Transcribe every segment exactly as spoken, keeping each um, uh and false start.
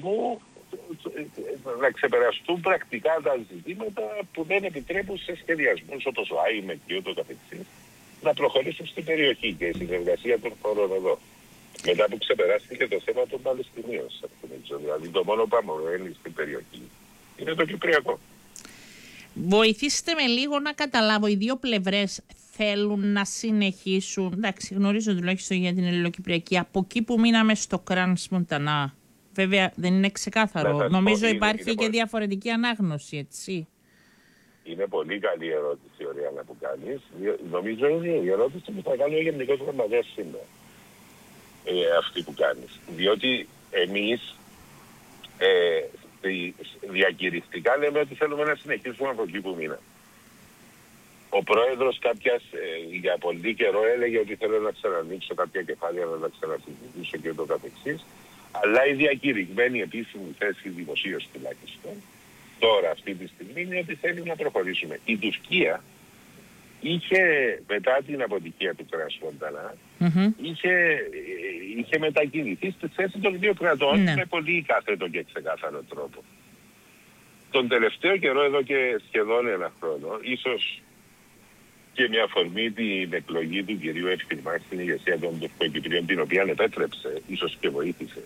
μου να ξεπεραστούν πρακτικά τα ζητήματα που δεν επιτρέπουν σε σχεδιασμούς όπως ο ΆΙΜΕ και ούτω καθεξής να προχωρήσουν στην περιοχή και η συνεργασία των χωρών εδώ. Μετά που ξεπεράστηκε το θέμα των Παλαιστινίων. Δηλαδή το μόνο που αμορφώνει στην περιοχή είναι το Κυπριακό. Βοηθήστε με λίγο να καταλάβω. Οι δύο πλευρές θέλουν να συνεχίσουν. Εντάξει, γνωρίζω τουλάχιστον για την Ελληνοκυπριακή. Από εκεί που μείναμε στο Κρανς Μοντανά. Βέβαια δεν είναι ξεκάθαρο. Ναι, Νομίζω πω, υπάρχει είναι, είναι και πολύ... διαφορετική ανάγνωση, έτσι. Είναι πολύ καλή ερώτηση, Ωριάννα, που κάνεις. Νομίζω είναι η ερώτηση που θα κάνει ο Γενικός Γραμματέας σήμερα. Ε, αυτή που κάνεις. Διότι εμείς ε, διακηρυκτικά λέμε ότι θέλουμε να συνεχίσουμε από εκεί που μείναμε. Ο πρόεδρος κάποιας ε, για πολύ καιρό έλεγε ότι θέλω να ξανανοίξω κάποια κεφάλαια, να τα ξανασυζητήσω και το καθεξής. Αλλά η διακηρυγμένη επίσημη θέση δημοσίως τουλάχιστον τώρα αυτή τη στιγμή είναι ότι θέλει να προχωρήσουμε. Η Τουρκία είχε μετά την αποτυχία του Κρανς Μοντανά mm-hmm. είχε, είχε μετακινηθεί στη θέση των δύο κρατών mm-hmm. με πολύ κάθετο και ξεκάθαρο τρόπο. Τον τελευταίο καιρό, εδώ και σχεδόν ένα χρόνο, ίσως και με αφορμή την εκλογή του κυρίου Εύχρημα στην ηγεσία των Τουρκοκυπρίων, την οποία επέτρεψε, ίσως και βοήθησε,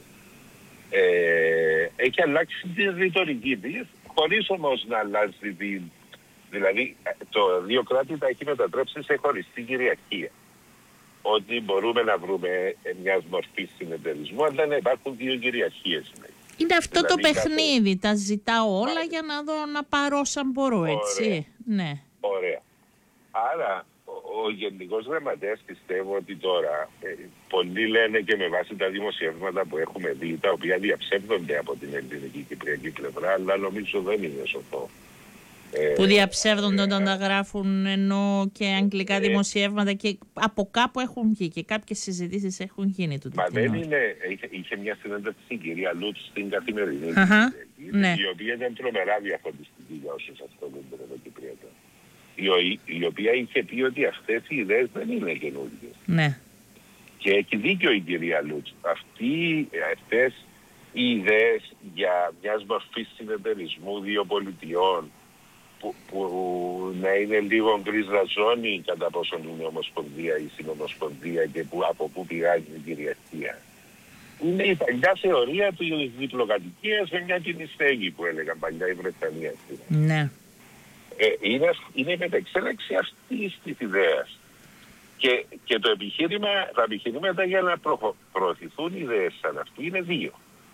ε, έχει αλλάξει τη ρητορική της, χωρίς όμως να αλλάζει την... Δηλαδή, το δύο κράτη τα έχει μετατρέψει σε χωριστή κυριαρχία. Ότι μπορούμε να βρούμε μια μορφή συνεταιρισμού, αλλά να υπάρχουν δύο κυριαρχίες. Είναι αυτό δηλαδή, το παιχνίδι. Κάθε... Τα ζητάω όλα Άρα. για να δω να πάρω σαν μπορώ, έτσι. Ωραία. Ναι. Ωραία. Άρα, ο, ο Γενικός Γραμματέας πιστεύω ότι τώρα, ε, πολλοί λένε και με βάση τα δημοσιεύματα που έχουμε δει, τα οποία διαψεύδονται από την ελληνική κυπριακή πλευρά, αλλά νομίζω δεν είναι σωστό. Που διαψεύδονται όταν τα γράφουν ενώ και αγγλικά δημοσιεύματα και από κάπου έχουν βγει και κάποιες συζητήσεις έχουν γίνει του. Μα δεν είναι, είχε, είχε μια συνέντευξη η κυρία Λούτς στην Καθημερινή, uh-huh, η, ναι. η οποία ήταν τρομερά διαφορετική για όσους ασχολούνται με το Κυπριακό. Η, η οποία είχε πει ότι αυτές οι ιδέες δεν είναι καινούργιες. Ναι. Και έχει δίκιο η κυρία Λούτς. Αυτοί, αυτές οι ιδέες για μιας μορφής συνεταιρισμού δύο πολιτιών, Που, που να είναι λίγο γκρίζα ζώνη κατά πόσον είναι ομοσπονδία ή συνομοσπονδία και που, από πού πηγάζει η κυριαρχία. Είναι η παλιά θεωρία του διπλοκατοικίας με μια κοινή στέγη που έλεγαν παλιά η Βρετανία. Ναι. Ε, είναι, είναι η μεταξέλεξη αυτής της ιδέας. Και, και το επιχείρημα, τα επιχειρήματα για να προ, προωθηθούν ιδέες σαν αυτού είναι δύο.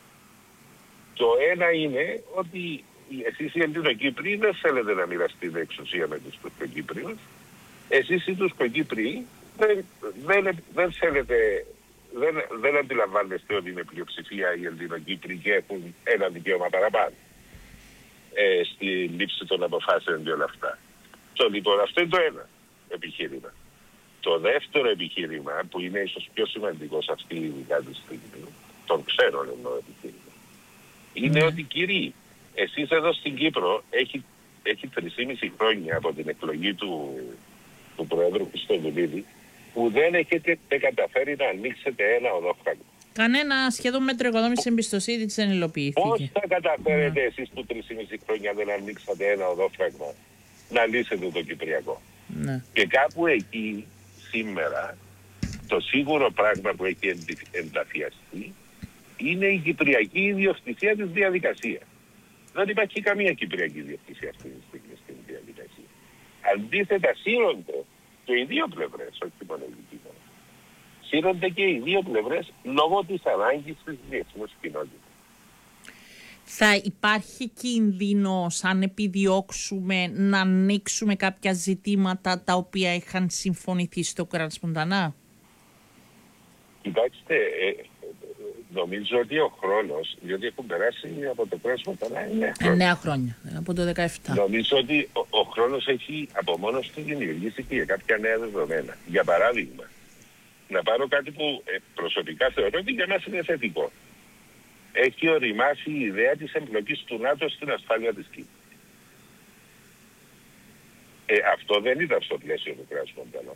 Το ένα είναι ότι εσείς οι Ελληνοκύπριοι δεν θέλετε να μοιραστείτε εξουσία με τους Τουρκοκύπριους. Εσείς οι Τουρκοκύπριοι δεν, δεν, δεν θέλετε, δεν, δεν αντιλαμβάνεστε ότι είναι πλειοψηφία οι Ελληνοκύπριοι και έχουν ένα δικαίωμα παραπάνω ε, στη λήψη των αποφάσεων και όλα αυτά. Το λοιπόν αυτό είναι το ένα επιχείρημα. Το δεύτερο επιχείρημα που είναι ίσως πιο σημαντικό σε αυτή η ειδικά τη στιγμή, τον ξέρω εννοώ επιχείρημα, είναι mm. ότι κύριοι, εσείς εδώ στην Κύπρο έχει, έχει τρεισήμισι χρόνια από την εκλογή του, του Προέδρου Χριστοδουλίδη που δεν έχετε καταφέρει να ανοίξετε ένα οδόφραγμα. Κανένα σχεδόν μέτρο οικοδόμησης εμπιστοσύνης δεν υλοποιήθηκε. Πώς θα καταφέρετε ναι. εσείς που τρεισήμισι χρόνια δεν ανοίξατε ένα οδόφραγμα να λύσετε το Κυπριακό. Ναι. Και κάπου εκεί σήμερα το σίγουρο πράγμα που έχει ενταφιαστεί είναι η κυπριακή ιδιοκτησία της διαδικασίας. Δεν υπάρχει καμία κυπριακή ιδιοκτησία αυτή τη στιγμή στην διαδικασία. Αντίθετα, σύρονται και οι δύο πλευρές, όχι μόνο η δική μας. Σύρονται και οι δύο πλευρές λόγω της ανάγκης της διεθνούς κοινότητας. Θα υπάρχει κίνδυνος αν επιδιώξουμε να ανοίξουμε κάποια ζητήματα τα οποία είχαν συμφωνηθεί στο Κρανς Μοντανά? Κοιτάξτε, ε, νομίζω ότι ο χρόνος, διότι έχουν περάσει από το Κρανς Μοντανά εννέα χρόνια. εννέα χρόνια, από το δεκαεπτά. Νομίζω ότι ο, ο χρόνος έχει από μόνος του δημιουργήσει και κάποια νέα δεδομένα. Για παράδειγμα, να πάρω κάτι που ε, προσωπικά θεωρώ ότι για μας είναι θετικό. Έχει οριμάσει η ιδέα της εμπλοκής του ΝΑΤΟ στην ασφάλεια της Κύπρου. Ε, αυτό δεν ήταν στο πλαίσιο του Κρανς Μοντανά.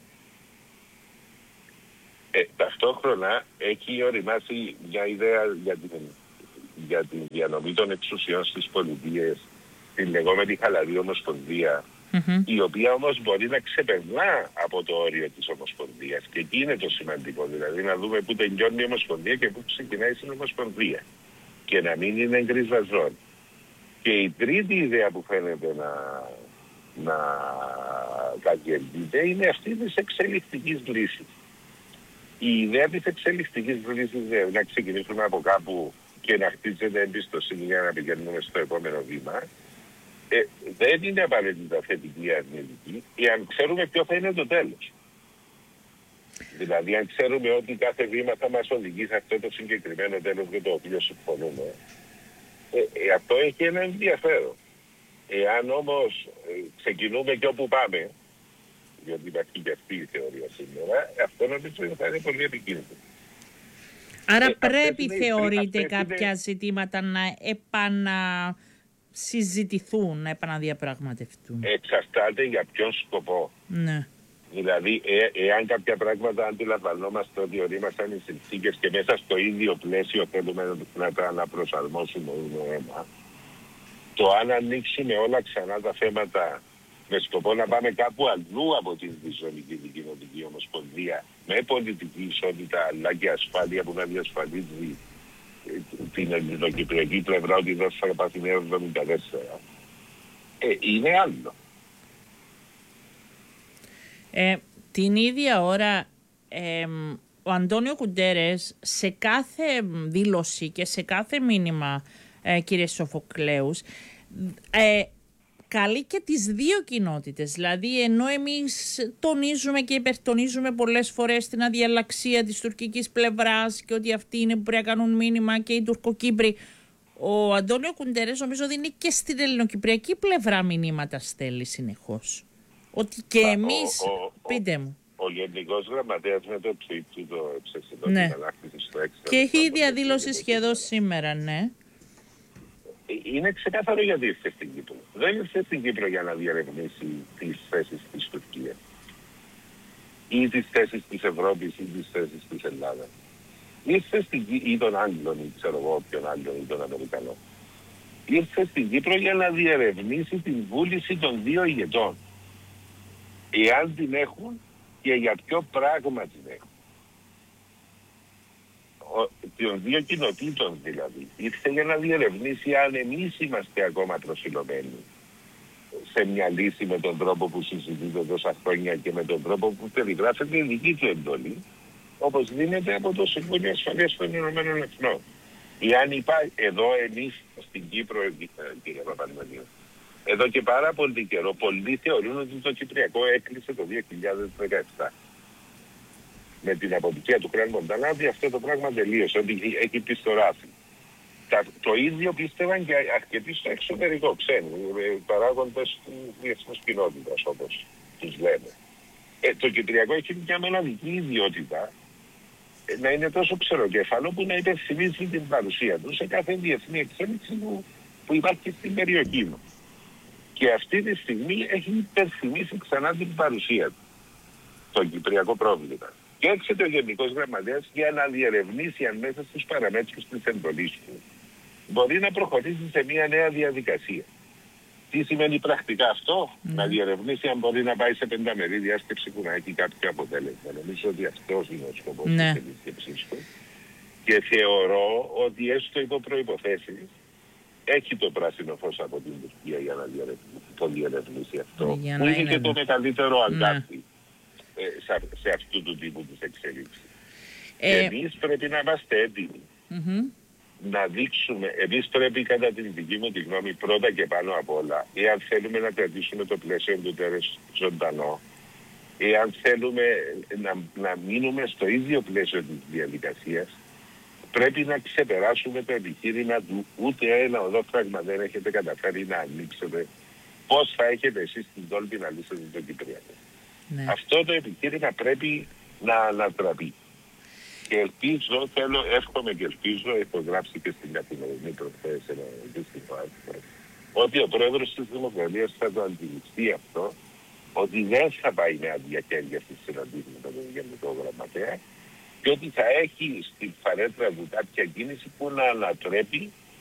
Ε, ταυτόχρονα έχει οριμάσει μια ιδέα για την, για την διανομή των εξουσιών στις πολιτείες, την λεγόμενη χαλαρή ομοσπονδία, mm-hmm. η οποία όμως μπορεί να ξεπερνά από το όριο της ομοσπονδίας. Και εκεί είναι το σημαντικό, δηλαδή να δούμε πού τελειώνει η ομοσπονδία και πού ξεκινάει η ομοσπονδία. Και να μην είναι γκριζαζόν. Και η τρίτη ιδέα που φαίνεται να, να καλλιεργείται είναι αυτή της εξελικτικής λύσης. Η ιδέα της εξελικτικής λύσης είναι να ξεκινήσουμε από κάπου και να χτίζεται εμπιστοσύνη για να πηγαίνουμε στο επόμενο βήμα. Ε, δεν είναι απαραίτητα θετική ή αρνητική, εάν ξέρουμε ποιο θα είναι το τέλος. Δηλαδή, αν ξέρουμε ότι κάθε βήμα θα μας οδηγεί σε αυτό το συγκεκριμένο τέλος για το οποίο συμφωνούμε, ε, ε, αυτό έχει ένα ενδιαφέρον. Εάν όμως ε, ξεκινούμε και όπου πάμε, διότι υπάρχει και αυτή η θεωρία σήμερα, αυτό νομίζω θα είναι πολύ επικίνδυνο. Άρα ε, πρέπει, θεωρείτε, κάποια είναι... ζητήματα να επανασυζητηθούν, να επαναδιαπραγματευτούν. Εξαρτάται για ποιον σκοπό. Ναι. Δηλαδή, ε, εάν κάποια πράγματα αντιλαμβανόμαστε ότι ορίμασταν οι συνθήκες και μέσα στο ίδιο πλαίσιο θέλουμε να τα αναπροσαρμόσουμε ένα, το αν ανοίξουμε όλα ξανά τα θέματα με σκοπό να πάμε κάπου αλλού από την διζωνική δικοινοτική ομοσπονδία με πολιτική ισότητα αλλά και ασφάλεια που να διασφαλίζει την ελληνοκυπριακή πλευρά ότι δεν θα πάθει νέο εβδομήντα τέσσερα, ε, είναι άλλο. Ε, την ίδια ώρα ε, ο Αντώνιο Κουντέρες σε κάθε δήλωση και σε κάθε μήνυμα, ε, κύριε Σοφοκλέους, ε, καλεί και τις δύο κοινότητες. Δηλαδή, ενώ εμείς τονίζουμε και υπερτονίζουμε πολλές φορές την αδιαλλαξία της τουρκικής πλευράς και ότι αυτοί είναι που πρέπει να κάνουν μήνυμα και οι Τουρκοκύπροι, ο Αντώνιο Κουντέρες νομίζω δίνει και στην ελληνοκυπριακή πλευρά μηνύματα, στέλνει συνεχώς. Ότι και Α, εμείς, ο, ο, πείτε μου. Ο, ο Γενικός Γραμματέας με το tweet του το έψεξε το ναι. στο έξω. Και έχει η διαδήλωση σχεδόν σήμερα, ναι. Είναι ξεκάθαρο γιατί ήρθε στην Κύπρο. Δεν ήρθε στην Κύπρο για να διαρευνήσει τις θέσεις της Τουρκίας ή τις θέσεις της Ευρώπης ή τις θέσεις της Ελλάδας. Ήρθε στην Κύπρο ή των Άγγλων ή ξέρω εγώ όποιον Άγγλων ή των Αμερικανών. Ήρθε στην Κύπρο για να διερευνήσει την βούληση των δύο ηγετών. Εάν την έχουν και για ποιο πράγμα την έχουν. Των δύο κοινοτήτων δηλαδή. Ήρθε για να διερευνήσει αν εμείς είμαστε ακόμα προσιλωμένοι σε μια λύση με τον τρόπο που συζητείται τόσα χρόνια και με τον τρόπο που περιγράφεται η δική του εντολή, όπως δίνεται από το Συμβούλιο Ασφαλείας των Ηνωμένων Εθνών. Εάν υπάρχει εδώ εμείς στην Κύπρο, κύριε Παπανδρέου, εδώ και πάρα πολύ καιρό, πολλοί θεωρούν ότι το Κυπριακό έκλεισε το δύο χιλιάδες δεκαεπτά. Με την αποτυχία του Κραν Μοντανά, ότι αυτό το πράγμα τελείωσε, ότι έχει πιστοράφει. Το ίδιο πίστευαν και αρκετοί στο εξωτερικό, ξένοι, παράγοντες του διεθνούς κοινότητας, όπως τους λέμε. Ε, το Κυπριακό έχει μια μοναδική ιδιότητα ε, να είναι τόσο ξεροκέφαλο που να υπερθυμίζει την παρουσία του σε κάθε διεθνή εξέλιξη που, που υπάρχει στην περιοχή μου. Και αυτή τη στιγμή έχει υπερθυμίσει ξανά την παρουσία του, το κυπριακό πρόβλημα. Και έξεται ο Γενικός Γραμματέας για να διερευνήσει αν μέσα στους παραμέτρους της εντολής του μπορεί να προχωρήσει σε μια νέα διαδικασία. Τι σημαίνει πρακτικά αυτό? Mm. Να διερευνήσει αν μπορεί να πάει σε πενταμερή διάσκεψη που να έχει κάποιο αποτέλεσμα. Νομίζω ότι αυτός είναι ο σκοπός mm. της διάσκεψης του. Και θεωρώ ότι έστω υπό προϋποθέσεις έχει το πράσινο φως από την Τουρκία για να το διερευνήσει αυτό. Που είναι, είναι και το μεγαλύτερο αγκάθι mm. σε, σε αυτού του τύπου της εξέλιξης. Ε... Εμείς πρέπει να είμαστε έτοιμοι. Mm-hmm. Να δείξουμε, εμείς πρέπει κατά την δική μου τη γνώμη πρώτα και πάνω απ' όλα, εάν θέλουμε να κρατήσουμε το πλαίσιο του Τέρες ζωντανό, εάν θέλουμε να, να μείνουμε στο ίδιο πλαίσιο της διαδικασίας, πρέπει να ξεπεράσουμε το επιχείρημα του ούτε ένα οδόφραγμα δεν έχετε καταφέρει να ανοίξετε. Πώς θα έχετε εσείς την τόλμη να λύσετε το Κυπριακό. Ναι. Αυτό το επιχείρημα πρέπει να ανατραπεί. Και ελπίζω, θέλω, εύχομαι και ελπίζω, έχω γράψει και στην καθημερινή προχθές ένα αντίστοιχο άρθρο, ότι ο πρόεδρος της Δημοκρατίας θα το αντιληφθεί αυτό, ότι δεν θα πάει με αδιακέρια στις συναντήσεις με τον Γενικό Γραμματέα και ότι θα έχει στην παρέτρα του κάποια κίνηση που να ανατρέπει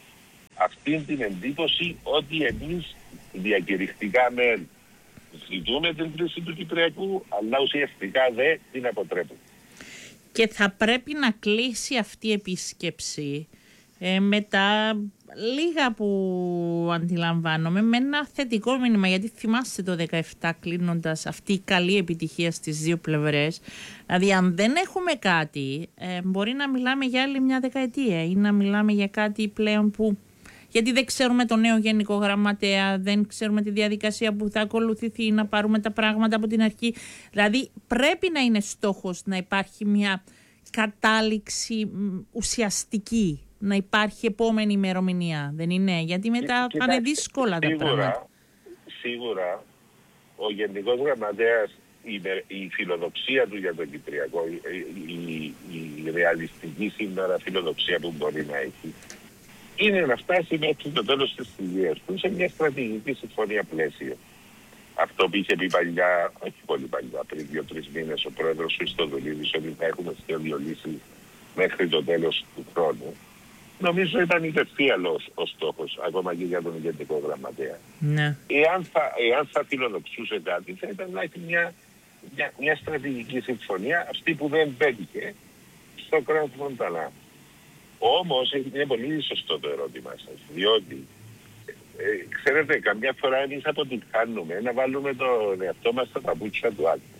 αυτή την εντύπωση ότι εμείς διακηρυχτικά μεν ζητούμε την κρίση του Κυπριακού, αλλά ουσιαστικά δεν την αποτρέπουμε. Και θα πρέπει να κλείσει αυτή η επίσκεψη ε, με τα λίγα που αντιλαμβάνομαι με ένα θετικό μήνυμα, γιατί θυμάστε το δεκαεπτά κλείνοντας αυτή η καλή επιτυχία στις δύο πλευρές. Δηλαδή αν δεν έχουμε κάτι ε, μπορεί να μιλάμε για άλλη μια δεκαετία ή να μιλάμε για κάτι πλέον που, γιατί δεν ξέρουμε το νέο Γενικό Γραμματέα, δεν ξέρουμε τη διαδικασία που θα ακολουθηθεί, να πάρουμε τα πράγματα από την αρχή. Δηλαδή πρέπει να είναι στόχος να υπάρχει μια κατάληξη ουσιαστική, να υπάρχει επόμενη ημερομηνία, δεν είναι? Γιατί μετά θα είναι δύσκολα τα πράγματα. Σίγουρα ο Γενικός Γραμματέας, η, η φιλοδοξία του για τον Κυπριακό, η, η, η ρεαλιστική σήμερα φιλοδοξία που μπορεί να έχει, είναι να φτάσει μέχρι το τέλος της θητείας του σε μια στρατηγική συμφωνία πλαίσιο. Αυτό που είχε πει παλιά, όχι πολύ παλιά, πριν δύο-τρεις μήνες ο πρόεδρος Χριστοδουλίδης, ότι θα έχουμε σχέδιο λύση μέχρι το τέλος του χρόνου, νομίζω ήταν υπευθείαλος ο στόχος, ακόμα και για τον Γενικό Γραμματέα. Ναι. Εάν, θα, εάν θα φιλοδοξούσε κάτι, θα ήταν να έχει μια, μια, μια στρατηγική συμφωνία, αυτή που δεν πέτυχε στο κράτος Μοντανά. Όμως είναι πολύ σωστό το ερώτημα σας, διότι ε, ξέρετε, καμιά φορά εμείς αποτυγχάνουμε να βάλουμε τον εαυτό μας στα παπούτσια του άλλου.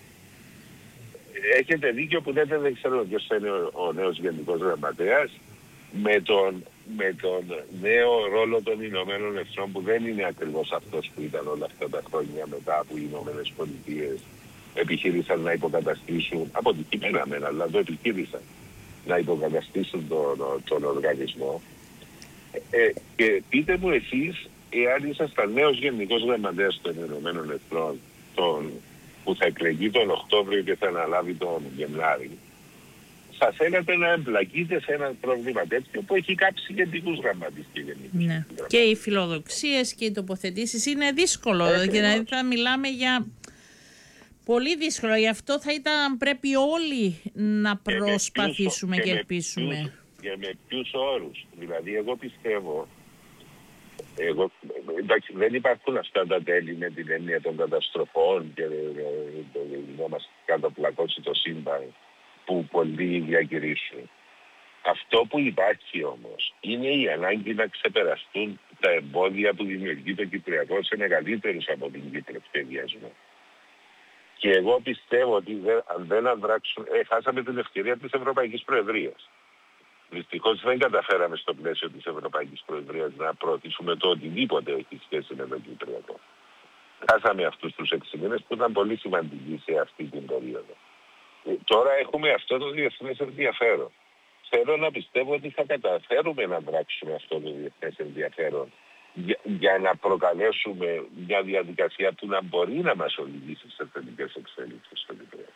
Έχετε δίκιο που λέτε, δεν ξέρω ποιος θα είναι ο, ο νέος Γενικός Γραμματέας, με τον, με τον νέο ρόλο των Ηνωμένων Εθνών, που δεν είναι ακριβώς αυτός που ήταν όλα αυτά τα χρόνια μετά που οι Ηνωμένες Πολιτείες επιχείρησαν να υποκαταστήσουν, αποτυχημένα μένα, αλλά το επιχείρησαν να υποκαταστήσουν τον, τον οργανισμό. Ε, και πείτε μου εσείς, εάν ήσασταν νέος Γενικός Γραμματέας των Ηνωμένων Εθνών, τον, που θα εκλεγεί τον Οκτώβριο και θα αναλάβει τον Γενάρη, θα θέλατε να εμπλακείτε σε ένα πρόβλημα τέτοιο που έχει κάψει γενικούς γραμματείς και γενικούς. Ναι. Και οι φιλοδοξίες και οι τοποθετήσεις είναι δύσκολο. Έχει, δηλαδή θα μιλάμε για πολύ δύσκολο. Γι' αυτό θα ήταν, πρέπει όλοι να προσπαθήσουμε και, και, και ελπίσουμε. Με ποιους, και με ποιους όρους. Δηλαδή εγώ πιστεύω, εγώ, εντάξει, δεν υπάρχουν αυτά τα τέλη με την έννοια των καταστροφών και να μας καταπλακώσει το σύμπαν που πολλοί διακηρύσουν. Αυτό που υπάρχει όμως είναι η ανάγκη να ξεπεραστούν τα εμπόδια που δημιουργεί το Κυπριακό σε μεγαλύτερους από την Κύπρο σχεδιασμό. Και εγώ πιστεύω ότι δεν, αν δεν αδράξουν, ε, χάσαμε την ευκαιρία της Ευρωπαϊκής Προεδρίας. Δυστυχώς δεν καταφέραμε στο πλαίσιο της Ευρωπαϊκής Προεδρίας να προωθήσουμε το οτιδήποτε έχει σχέση με το Κυπριακό. Χάσαμε αυτούς τους έξι μήνες που ήταν πολύ σημαντικοί σε αυτή την περίοδο. Τώρα έχουμε αυτό το διεθνές ενδιαφέρον. Θέλω να πιστεύω ότι θα καταφέρουμε να δράξουμε αυτό το διεθνές ενδιαφέρον για, για να προκαλέσουμε μια διαδικασία που να μπορεί να μας οδηγήσει σε θετικές εξέλιξεις στο Κυπριακό.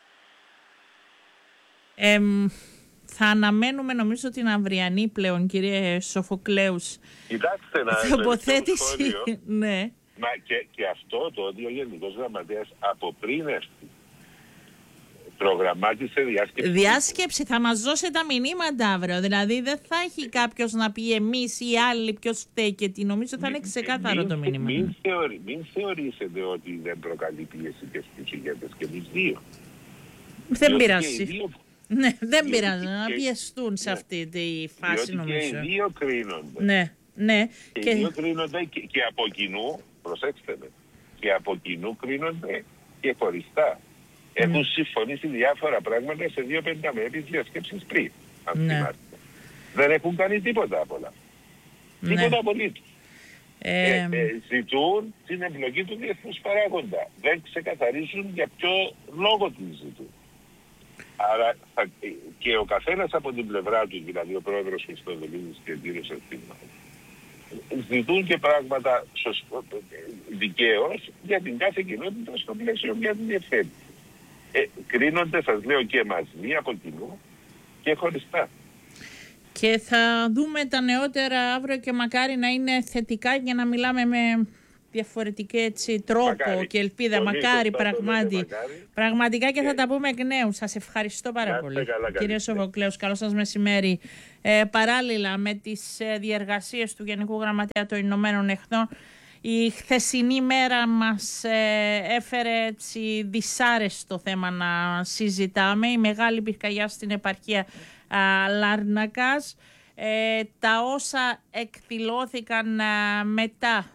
Ε, θα αναμένουμε νομίζω την αυριανή πλέον, κύριε Σοφοκλέους, Κοιτάξτε να τοποθέτηση. Ναι. Μα και, και αυτό το ότι ο Γενικός Γραμματέας από πριν έρθει προγραμμάτισε διάσκεψη. Διάσκεψη, θα μας δώσει τα μηνύματα αύριο. Δηλαδή δεν θα έχει κάποιος να πει εμείς ή άλλοι ποιος στέκεται. Νομίζω θα είναι ξεκάθαρο μην, το μήνυμα. Μην, θεωρεί, μην θεωρήσετε ότι δεν προκαλεί πίεση και στους ηγέτες και τους δύο. Δεν πειράζει. Δύο... Ναι, δεν πειράζει να και... πιεστούν σε ναι. αυτή τη φάση, διότι νομίζω. Και οι δύο κρίνονται. Ναι, ναι. Και, και... οι δύο κρίνονται και, και από κοινού, προσέξτε με, και από κοινού κρίνονται και χωριστά. Έχουν συμφωνήσει διάφορα πράγματα σε δύο πενταμέτρες διασκέψεις πριν, αν ναι. θυμάστε. Δεν έχουν κάνει τίποτα από όλα. Ναι. Τίποτα απολύτως. Ε... Ε, ε, ζητούν την εμπλοκή του διεθνούς παράγοντα. Δεν ξεκαθαρίζουν για ποιο λόγο την ζητούν. Άρα θα, και ο καθένας από την πλευρά του, δηλαδή ο πρόεδρος Χριστοδουλίδης και ο κύριος Ευθύμνος, ζητούν και πράγματα δικαίως για την κάθε κοινότητα στο πλαίσιο μιας διευθέτησης. Ε, κρίνονται, σας λέω, και μαζί από κοινού και χωριστά. Και θα δούμε τα νεότερα αύριο και μακάρι να είναι θετικά για να μιλάμε με διαφορετικό έτσι, τρόπο μακάρι. και ελπίδα. Πολύ μακάρι, σωστά, πραγματι, μακάρι. πραγματικά και, και θα και... τα πούμε εκ νέου. Σας ευχαριστώ πάρα να πολύ. καλά, Κύριε Σοφοκλέους, καλό σας μεσημέρι. Ε, παράλληλα με τις ε, διεργασίες του Γενικού Γραμματέα των Ηνωμένων Εθνών, η χθεσινή μέρα μας ε, έφερε έτσι δυσάρεστο θέμα να συζητάμε. Η μεγάλη πυρκαγιά στην επαρχία α, Λάρνακας. Ε, τα όσα εκδηλώθηκαν α, μετά α,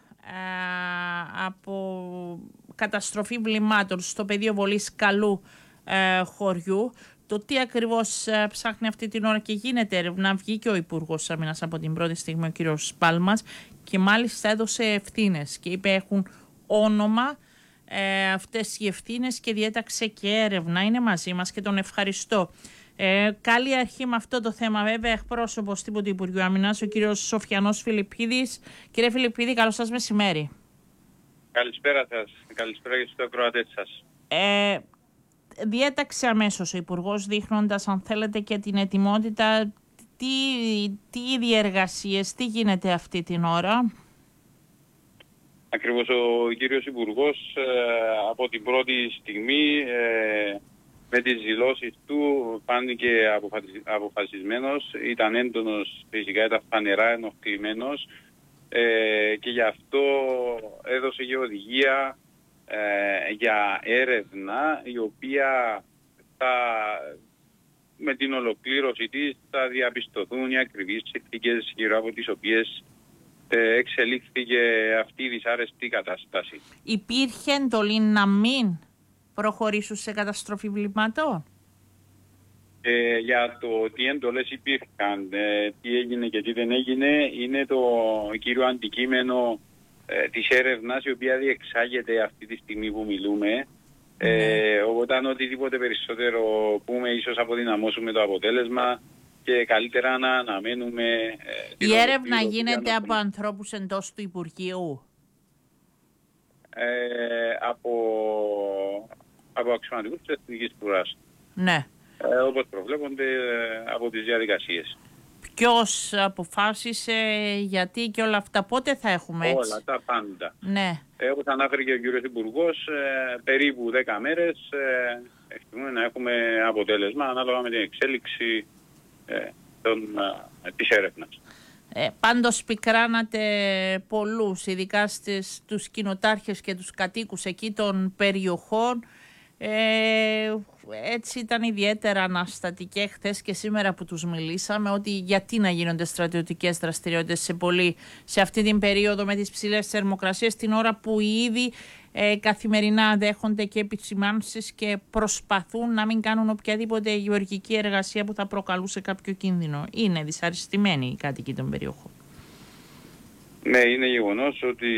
από καταστροφή βλημάτων στο πεδίο βολής Καλού α, χωριού. Το τι ακριβώς α, ψάχνει αυτή την ώρα και γίνεται έρευνα, βγήκε ο Υπουργός Άμυνας από την πρώτη στιγμή, ο κύριος Πάλμας, και μάλιστα έδωσε ευθύνες και είπε έχουν όνομα ε, αυτές οι ευθύνες και διέταξε και έρευνα. Είναι μαζί μας και τον ευχαριστώ. Ε, καλή αρχή με αυτό το θέμα, βέβαια, εκπρόσωπος τύπου του Υπουργείου Άμυνας, ο κύριος Σοφιανός Φιλιππίδης. Κύριε Φιλιππίδη, καλό σας μεσημέρι. Καλησπέρα σας. Καλησπέρα και στους ακροατές σας. Ε, διέταξε αμέσως ο Υπουργός, δείχνοντας, αν θέλετε, και την ετοιμότητα. Τι, τι διεργασίες, τι γίνεται αυτή την ώρα? Ακριβώς ο κύριος Υπουργός ε, από την πρώτη στιγμή ε, με τις δηλώσεις του φάνηκε αποφασι, αποφασισμένος, ήταν έντονος, φυσικά ήταν φανερά ενοχλημένος ε, και γι' αυτό έδωσε και οδηγία ε, για έρευνα η οποία θα... με την ολοκλήρωση της θα διαπιστωθούν οι ακριβείς συνθήκες γύρω από τις οποίες ε, εξελίχθηκε αυτή η δυσάρεστη κατάσταση. Υπήρχε εντολή να μην προχωρήσουν σε καταστροφή βλημάτων? Ε, για το τι εντολές υπήρχαν, ε, τι έγινε και τι δεν έγινε, είναι το κύριο αντικείμενο ε, της έρευνας, η οποία διεξάγεται αυτή τη στιγμή που μιλούμε. Ε, οπότε αν οτιδήποτε περισσότερο πούμε, ίσως αποδυναμώσουμε το αποτέλεσμα και καλύτερα να αναμένουμε... Ε, η έρευνα γίνεται από ανθρώπους εντός του Υπουργείου? Ε, από, από αξιωματικούς της Εθνικής Φρουράς. Ναι. Ε, όπως προβλέπονται ε, από τις διαδικασίες. Ποιος αποφάσισε, γιατί και όλα αυτά, πότε θα έχουμε έτσι? Όλα τα πάντα. Ναι. Ε, όπως ανάφερε και ο κύριος Υπουργός, ε, περίπου δέκα μέρες ε, εκτιμούμε να έχουμε αποτέλεσμα ανάλογα με την εξέλιξη ε, των, ε, της έρευνας. Ε, πάντως πικράνατε πολλούς, ειδικά στις, τους κοινοτάρχες και τους κατοίκους εκεί των περιοχών. Ε, έτσι ήταν ιδιαίτερα αναστατικές χθες και σήμερα που τους μιλήσαμε, ότι γιατί να γίνονται στρατιωτικές δραστηριότητες σε, πολύ, σε αυτή την περίοδο με τις ψηλές θερμοκρασίες, την ώρα που ήδη ε, καθημερινά δέχονται και επισημάνσεις και προσπαθούν να μην κάνουν οποιαδήποτε γεωργική εργασία που θα προκαλούσε κάποιο κίνδυνο. Είναι δυσαρεστημένοι οι κάτοικοι των περιοχών. Ναι, είναι γεγονός ότι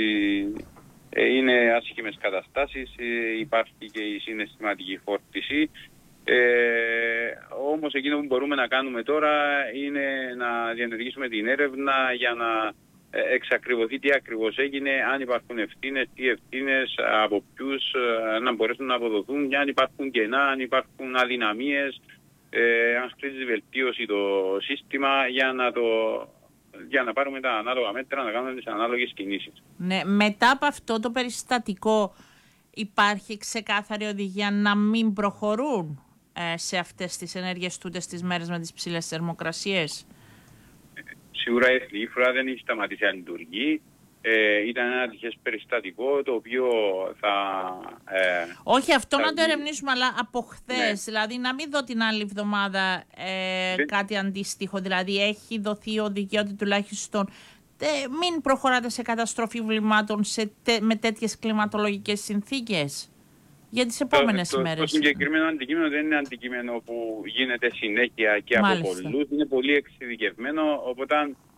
είναι άσχημες καταστάσεις, υπάρχει και η συναισθηματική φόρτιση. Ε, όμως εκείνο που μπορούμε να κάνουμε τώρα είναι να διενεργήσουμε την έρευνα για να εξακριβωθεί τι ακριβώς έγινε, αν υπάρχουν ευθύνες, τι ευθύνες, από ποιους, να μπορέσουν να αποδοθούν, και αν υπάρχουν κενά, αν υπάρχουν αδυναμίες, ε, αν χρειάζεται βελτίωση το σύστημα για να το... για να πάρουμε τα ανάλογα μέτρα, να κάνουμε τις ανάλογες κινήσεις. Ναι, μετά από αυτό το περιστατικό υπάρχει ξεκάθαρη οδηγία να μην προχωρούν ε, σε αυτές τις ενέργειες τούτες τις μέρες με τις ψηλές θερμοκρασίες? Ε, σίγουρα η Εθνική Φρουρά δεν έχει σταματήσει να λειτουργεί. Ε, ήταν ένα ατυχές περιστατικό το οποίο θα... Ε, Όχι αυτό θα... να το ερευνήσουμε, αλλά από χθες, ναι. δηλαδή να μην δω την άλλη εβδομάδα ε, δεν... κάτι αντίστοιχο, δηλαδή έχει δοθεί οδηγία ότι τουλάχιστον ε, μην προχωράτε σε καταστροφή βλημάτων σε τε, με τέτοιες κλιματολογικές συνθήκες για τις επόμενες το, το, ημέρες. Το συγκεκριμένο αντικείμενο δεν είναι αντικείμενο που γίνεται συνέχεια και Μάλιστα. από πολλούς, είναι πολύ εξειδικευμένο, οπότε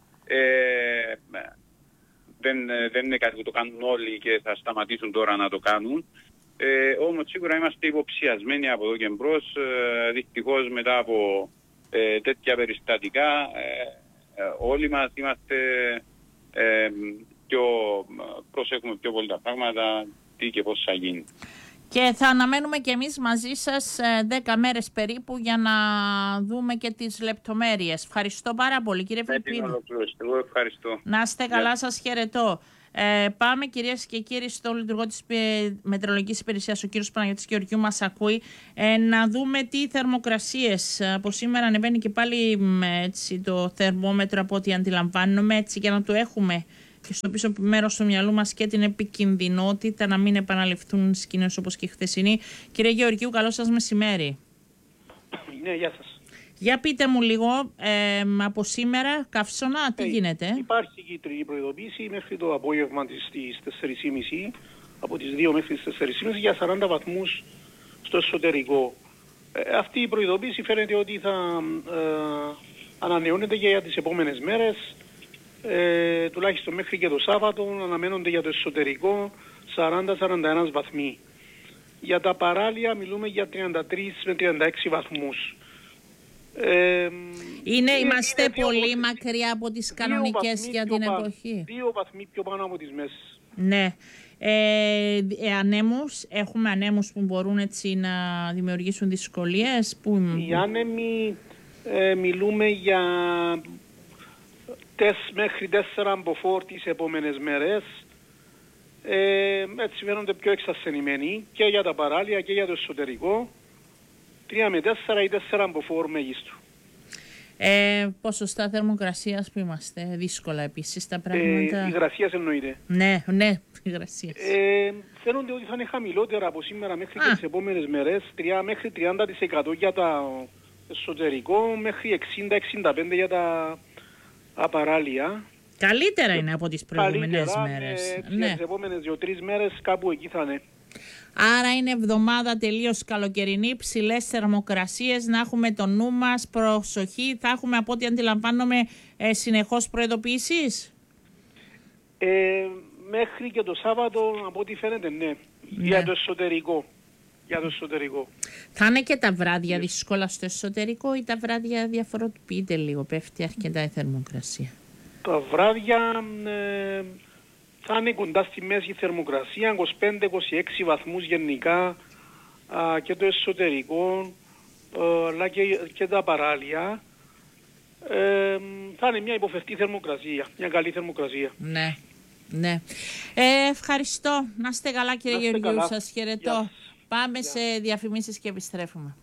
ε, Δεν, δεν είναι κάτι που το κάνουν όλοι και θα σταματήσουν τώρα να το κάνουν. Ε, όμως σίγουρα είμαστε υποψιασμένοι από εδώ και μπρος. Ε, δυστυχώς μετά από ε, τέτοια περιστατικά ε, ε, όλοι μας είμαστε ε, πιο, προσέχουμε πιο πολύ τα πράγματα, τι και πώς θα γίνει. Και θα αναμένουμε και εμείς μαζί σας δέκα μέρες περίπου για να δούμε και τις λεπτομέρειες. Ευχαριστώ πάρα πολύ κύριε Φιλιππίδη. Εγώ ευχαριστώ. Να είστε καλά, σας χαιρετώ. Ε, πάμε κυρίες και κύριοι στο λειτουργό της Μετεωρολογικής Υπηρεσίας, ο κύριος Παναγιώτης Γεωργιού μας ακούει, ε, να δούμε τι θερμοκρασίες. Από σήμερα ανεβαίνει και πάλι έτσι, το θερμόμετρο από ό,τι αντιλαμβάνομαι, έτσι, για να το έχουμε και στο πίσω μέρος του μυαλού μας και την επικινδυνότητα να μην επαναληφθούν σκηνές όπως και η χθεσινή. Κύριε Γεωργιού, καλό σας μεσημέρι. Ναι, γεια σας. Για πείτε μου λίγο, ε, από σήμερα, καύσωνα, τι ε, γίνεται. Υπάρχει κίτρινη προειδοποίηση μέχρι το απόγευμα στις τέσσερις και μισή, από τις δύο μέχρι τις τέσσερις και μισή για σαράντα βαθμούς στο εσωτερικό. Ε, αυτή η προειδοποίηση φαίνεται ότι θα ε, ανανεώνεται και για τις επόμενες μέρες, ε, τουλάχιστον μέχρι και το Σάββατο αναμένονται για το εσωτερικό σαράντα με σαράντα ένα βαθμοί. Για τα παράλια μιλούμε για τριάντα τρεις με τριάντα έξι βαθμούς. Ε, είναι, είμαστε είναι πολύ δύο, μακριά από τις κανονικές για την πα, εποχή. Δύο βαθμοί πιο πάνω από τις μέσες. Ναι. Ε, ε, ανέμους, έχουμε ανέμους που μπορούν έτσι να δημιουργήσουν δυσκολίες. Που... Οι άνεμοι ε, μιλούμε για τεσ, μέχρι τέσσερα μποφόρ τις επόμενες μέρες. Ε, έτσι φαίνονται πιο εξασθενημένοι και για τα παράλια και για το εσωτερικό. τρία με τέσσερα ή τέσσερα μποφόρ μέγιστο. Ε, ποσοστά θερμοκρασίας που είμαστε, δύσκολα επίσης τα πράγματα. Ε, υγρασίας εννοείται. Ναι, ναι, υγρασίας. Ε, φαίνονται ότι θα είναι χαμηλότερα από σήμερα μέχρι Α. και τις επόμενες μέρες, τρία μέχρι τριάντα τοις εκατό για τα εσωτερικό, μέχρι εξήντα με εξήντα πέντε για τα απαράλια. Καλύτερα είναι από τις προηγούμενες μέρες. Ε, ναι. Τις επόμενες δύο τρεις μέρες κάπου εκεί θα είναι. Άρα είναι εβδομάδα τελείως καλοκαιρινή, ψηλές θερμοκρασίες, να έχουμε το νου μας, προσοχή, θα έχουμε από ό,τι αντιλαμβάνομαι ε, συνεχώς προειδοποιήσεις. Ε, μέχρι και το Σάββατο από ό,τι φαίνεται ναι, ναι. Για το εσωτερικό. Για το εσωτερικό. Θα είναι και τα βράδια ναι. δύσκολα στο εσωτερικό ή τα βράδια διαφοροποιείται λίγο, πέφτει αρκετά η θερμοκρασία. Τα βράδια... Ε, θα είναι κοντά στη μέση θερμοκρασία, είκοσι πέντε με είκοσι έξι βαθμούς γενικά α, και το εσωτερικό, α, αλλά και, και τα παράλια. Ε, θα είναι μια υποφερτή θερμοκρασία, μια καλή θερμοκρασία. Ναι, ναι. Ε, ευχαριστώ. Να είστε καλά κύριε Γεωργιού, καλά. Σας χαιρετώ. Πάμε Γεια. σε διαφημίσεις και επιστρέφουμε.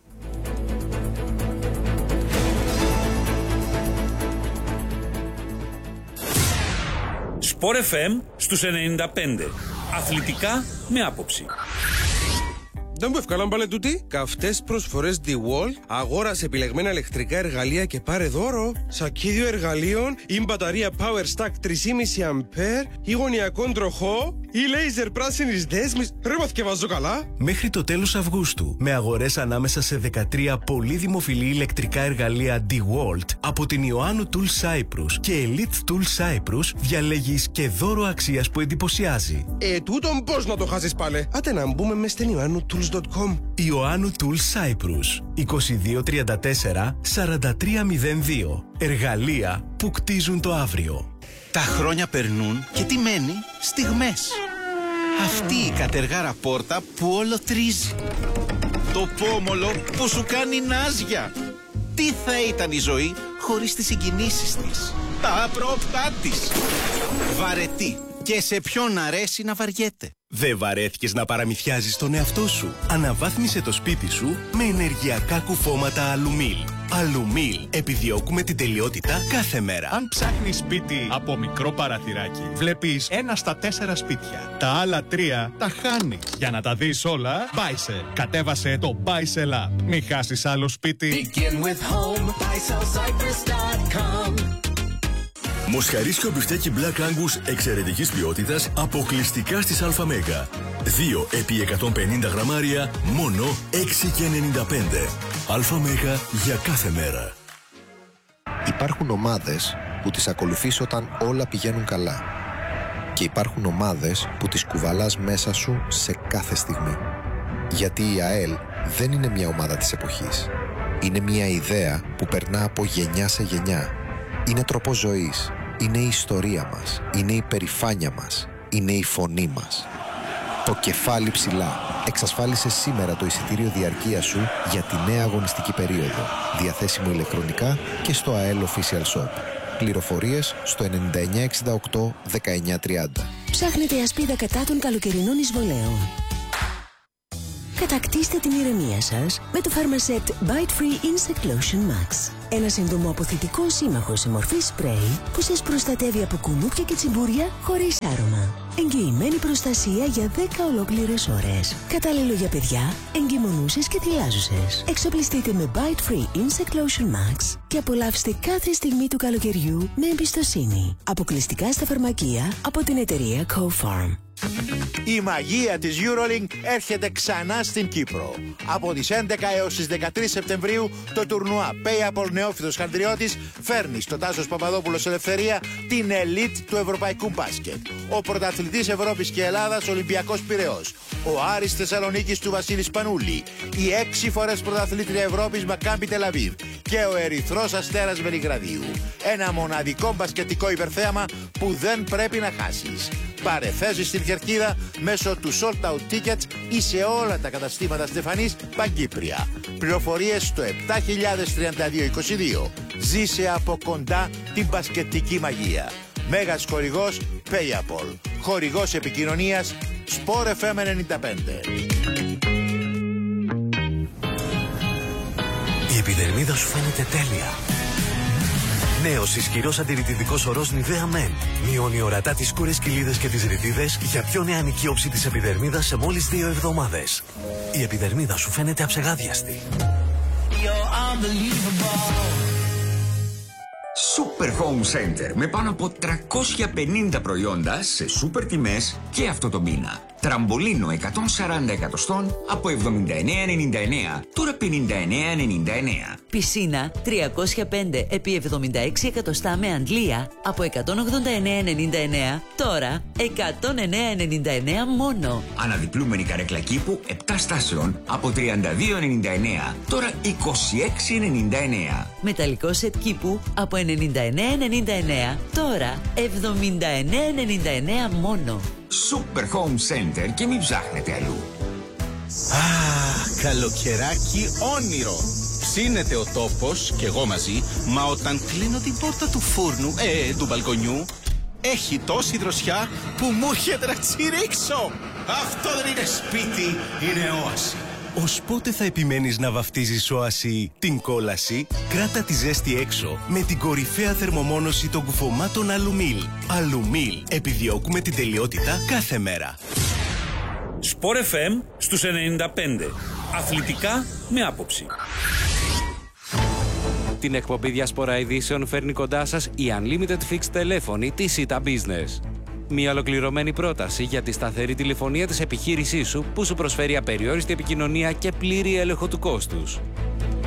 Sport εφ εμ στους ενενήντα πέντε. Αθλητικά με άποψη. Δεν μου ευκάλαν πάλι τούτοι. Καυτές προσφορές DeWalt, αγόρασε επιλεγμένα ηλεκτρικά εργαλεία και πάρε δώρο. Σακίδιο εργαλείων ή μπαταρία Power Stack τρία κόμμα πέντε αμπέρ ή γωνιακόν τροχό ή λέιζερ πράσινης δέσμης. Ρε μαθηκευάζω καλά. Μέχρι το τέλος Αυγούστου, με αγορές ανάμεσα σε δεκατρία πολύ δημοφιλή ηλεκτρικά εργαλεία DeWalt από την Ιωάννου Tool Cyprus και Elite Tool Cyprus, διαλέγεις και δώρο αξίας που εντυπωσιάζει. Ε, τούτον πώς να το χάσεις πάλι. Άτε να μπούμε μες στην Ιωάννου Tools. Ιωάννου Tool Cyprus είκοσι δύο τριάντα τέσσερα σαράντα τρία μηδέν δύο. Εργαλεία που κτίζουν το αύριο. Τα χρόνια περνούν και τι μένει? Στιγμές. Αυτή η κατεργάρα πόρτα που όλο τρίζει. Το πόμολο που σου κάνει νάζια. Τι θα ήταν η ζωή χωρίς τις συγκινήσεις της, τα απρόπτά της. Βαρετή. Και σε ποιον αρέσει να βαριέται. Δεν βαρέθηκες να παραμυθιάζεις τον εαυτό σου? Αναβάθμισε το σπίτι σου με ενεργειακά κουφώματα Αλουμίλ. Αλουμίλ. Επιδιώκουμε την τελειότητα κάθε μέρα. Αν ψάχνεις σπίτι από μικρό παραθυράκι, βλέπεις ένα στα τέσσερα σπίτια. Τα άλλα τρία τα χάνεις. Για να τα δεις όλα, Buysell. Κατέβασε το Buysell App. Μην χάσεις άλλο σπίτι. Begin with home, buysell cyprus dot com. Μοσχαρίσιο μπιφτέκι Black Angus εξαιρετικής ποιότητας αποκλειστικά στις ΑΜΕΓΑ. δύο επί εκατόν πενήντα γραμμάρια, μόνο έξι και ενενήντα πέντε. ΑΜΕΓΑ για κάθε μέρα. Υπάρχουν ομάδες που τις ακολουθείς όταν όλα πηγαίνουν καλά. Και υπάρχουν ομάδες που τις κουβαλάς μέσα σου σε κάθε στιγμή. Γιατί η ΑΕΛ δεν είναι μια ομάδα της εποχής. Είναι μια ιδέα που περνά από γενιά σε γενιά. Είναι τρόπος ζωής. Είναι η ιστορία μας. Είναι η περηφάνεια μας. Είναι η φωνή μας. Το κεφάλι ψηλά. Εξασφάλισε σήμερα το εισιτήριο διαρκείας σου για τη νέα αγωνιστική περίοδο. Διαθέσιμο ηλεκτρονικά και στο έι ελ Official Shop. Πληροφορίες στο ενενήντα εννιά εξήντα οκτώ δεκαεννιά τριάντα. Ψάχνετε ασπίδα κατά των καλοκαιρινών εισβολέων? Κατακτήστε την ηρεμία σας με το Pharmasect Bite Free Insect Lotion Max. Ένα ενδομοαποθητικό σύμμαχο σε μορφή σπρέι που σας προστατεύει από κουνούπια και τσιμπούρια χωρίς άρωμα. Εγγυημένη προστασία για δέκα ολόκληρες ώρες. Κατάλληλο για παιδιά, εγκυμονούσες και θυλάζουσες. Εξοπλιστείτε με Bite Free Insect Lotion Max και απολαύστε κάθε στιγμή του καλοκαιριού με εμπιστοσύνη. Αποκλειστικά στα φαρμακεία από την εταιρεία Co-Farm. Η μαγεία της EuroLink έρχεται ξανά στην Κύπρο. Από τις έντεκα έως τις δεκατρείς Σεπτεμβρίου το τουρνουά Payapol Νεόφυτος Χανδριώτης φέρνει στο Τάσος Παπαδόπουλος Ελευθερία την ελίτ του ευρωπαϊκού μπάσκετ. Ο πρωταθλητής Ευρώπης και Ελλάδας Ολυμπιακός Πειραιώς, ο Άρης Θεσσαλονίκης του Βασίλης Πανούλη, η έξι φορές πρωταθλήτρια Ευρώπης Μακάμπι Τελαβίβ και ο Ερυθρός Αστέρας Βελιγραδίου. Ένα μοναδικό μπασκετικό υπερθέαμα που δεν πρέπει να χάσεις. Πάρε θέση στην κερκίδα μέσω του Sold Out Tickets ή σε όλα τα καταστήματα Στεφανής Παγκύπρια. Πληροφορίες στο επτά χιλιάδες τριάντα δύο είκοσι δύο. Ζήσε από κοντά την μπασκετική μαγεία. Μέγας χορηγός Payapol. Χορηγός επικοινωνίας Sport εφ εμ ενενήντα πέντε. Η επιδερμίδα σου φαίνεται τέλεια. Νέος ισχυρός αντιρρητητικός ορός Nivea Men. Μειώνει ορατά τις σκούρες κοιλίδες και τις ρητίδες για πιο νεανική όψη της επιδερμίδας σε μόλις δύο εβδομάδες. Η επιδερμίδα σου φαίνεται αψεγάδιαστη. Super Home Center με πάνω από τριακόσια πενήντα προϊόντα σε σούπερ τιμές και αυτό το μήνα. Τραμπολίνο εκατόν σαράντα εκατοστών από εβδομήντα εννέα ενενήντα εννέα, τώρα πενήντα εννέα ενενήντα εννέα. Πισίνα τριακόσια πέντε επί εβδομήντα έξι εκατοστά με αντλία από εκατόν ογδόντα εννέα ενενήντα εννέα, τώρα εκατόν εννέα ενενήντα εννέα μόνο. Αναδιπλούμενη καρέκλα κήπου επτά στάσεων από τριάντα δύο ενενήντα εννέα, τώρα είκοσι έξι ενενήντα εννέα. Μεταλλικό σετ κήπου από ενενήντα εννέα ενενήντα εννέα, τώρα εβδομήντα εννέα ενενήντα εννέα μόνο. Super Home Center και μην ψάχνετε αλλού. Α, καλοκαιράκι όνειρο. Ψήνεται ο τόπος και εγώ μαζί, μα όταν κλείνω την πόρτα του φούρνου, ε, του μπαλκονιού, έχει τόση δροσιά που μου έρχεται να τσιρίξω. Αυτό δεν είναι σπίτι, είναι όαση. Ως πότε θα επιμένεις να βαφτίζεις όαση την κόλαση? Κράτα τη ζέστη έξω με την κορυφαία θερμομόνωση των κουφωμάτων Αλουμίλ. Αλουμίλ. Επιδιώκουμε την τελειότητα κάθε μέρα. Sport εφ εμ στους ενενήντα πέντε. Αθλητικά με άποψη. Την εκπομπή Διασπορά Ειδήσεων φέρνει κοντά σας η Unlimited Fixed τηλέφωνη της Sita Business. Μια ολοκληρωμένη πρόταση για τη σταθερή τηλεφωνία της επιχείρησής σου που σου προσφέρει απεριόριστη επικοινωνία και πλήρη έλεγχο του κόστους.